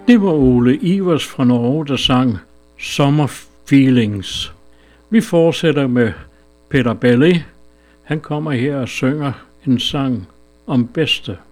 Det var Ole Ivers fra Norge, der sang Summer Feelings. Vi fortsætter med Peter Belli. Han kommer her og synger en sang om bedste.